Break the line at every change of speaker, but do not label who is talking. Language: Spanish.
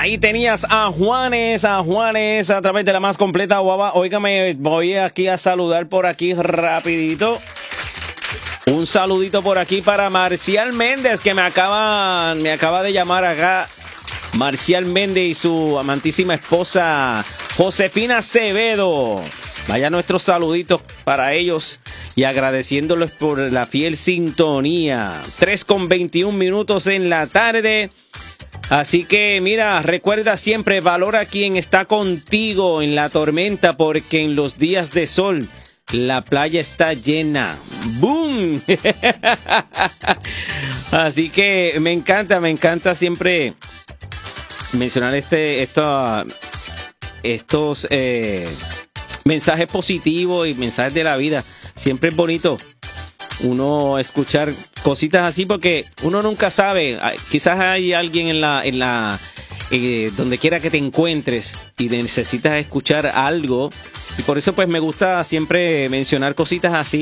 Ahí tenías a Juanes a través de la más completa guava. Óigame, voy aquí a saludar por aquí rapidito. Un saludito por aquí para Marcial Méndez, que me acaba de llamar acá. Marcial Méndez y su amantísima esposa Josefina Acevedo. Vaya nuestros saluditos para ellos y agradeciéndoles por la fiel sintonía. 3:21 en la tarde. Así que mira, recuerda siempre, valora a quien está contigo en la tormenta, porque en los días de sol la playa está llena. ¡Boom! Así que me encanta siempre mencionar estos mensajes positivos y mensajes de la vida. Siempre es bonito uno escuchar cositas así, porque uno nunca sabe. Quizás hay alguien en la donde quiera que te encuentres y necesitas escuchar algo, y por eso pues me gusta siempre mencionar cositas así.